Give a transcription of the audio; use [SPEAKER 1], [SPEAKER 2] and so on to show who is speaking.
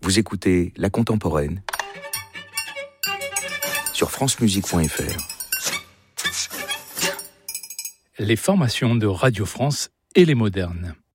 [SPEAKER 1] Vous écoutez La Contemporaine sur francemusique.fr.
[SPEAKER 2] Les formations de Radio France et les modernes.